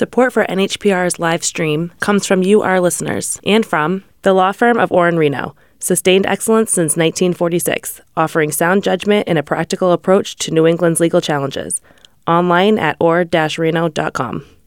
Support for NHPR's live stream comes from you, our listeners, and from the law firm of Orr & Reno, sustained excellence since 1946, offering sound judgment and a practical approach to New England's legal challenges. Online at orr-reno.com.